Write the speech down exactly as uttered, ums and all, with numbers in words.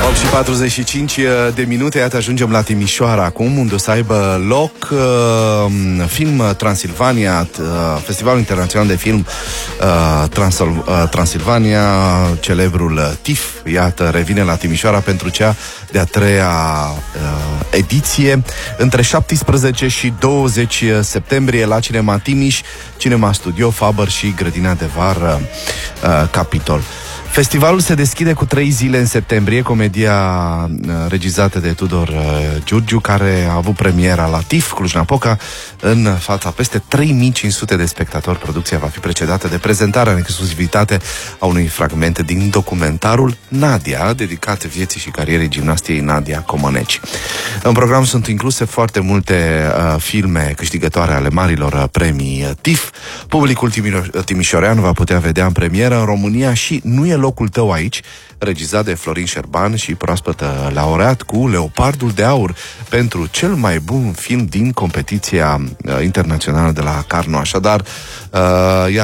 opt și patruzeci și cinci de minute, iată ajungem la Timișoara acum, unde o să aibă loc uh, Film Transilvania, uh, Festivalul Internațional de Film uh, Transil, uh, Transilvania, celebrul T I F, iată, revine la Timișoara pentru cea de-a treia uh, ediție, între șaptesprezece și douăzeci septembrie la Cinema Timiș, Cinema Studio Faber și Grădina de Vară uh, Capitol. Festivalul se deschide cu trei zile în septembrie, comedia regizată de Tudor Giurgiu, care a avut premiera la T I F Cluj-Napoca în fața peste trei mii cinci sute de spectatori. Producția va fi precedată de prezentarea în exclusivitate a unui fragment din documentarul Nadia, dedicat vieții și carierei gimnastiei Nadia Comăneci. În program sunt incluse foarte multe uh, filme câștigătoare ale marilor premii T I F. Publicul timișorean va putea vedea în premieră în România și Nu e locul tău aici, regizat de Florin Șerban și proaspăt laureat cu Leopardul de Aur pentru cel mai bun film din competiția uh, internațională de la Carno. Așadar, uh,